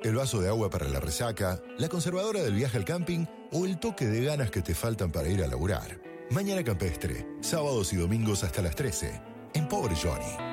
El vaso de agua para la resaca, la conservadora del viaje al camping o el toque de ganas que te faltan para ir a laburar. Mañana Campestre, sábados y domingos hasta las 13, en Pobre Johnny.